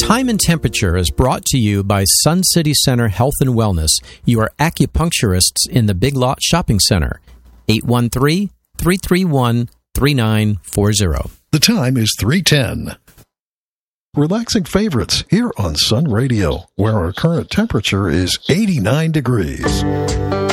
Time and Temperature is brought to you by Sun City Center Health and Wellness, your acupuncturists in the Big Lot Shopping Center. 813-331-3940. The time is 3:10. Relaxing favorites here on Sun Radio, where our current temperature is 89 degrees.